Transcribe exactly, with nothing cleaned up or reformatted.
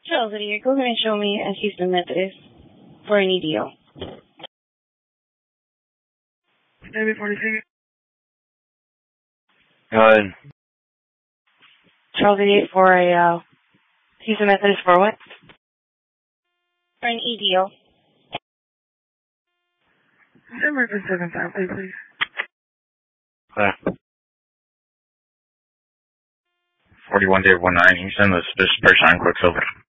Charles, you're going to show me a Houston Methodist for an E D O. David forty-six. Go ahead. Charles eighty-eight for a uh, Houston Methodist for what? For an E D O. December for seven five, please. Okay. forty-one David one nine, Houston, this is First Time Quicksilver.